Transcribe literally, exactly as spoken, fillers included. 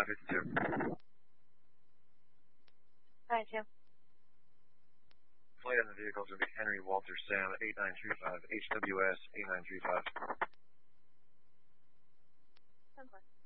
five fifty-two. five two. Flight on the vehicle is going to be Henry Walter Sam eight nine three five, H W S eight nine three five. ten four.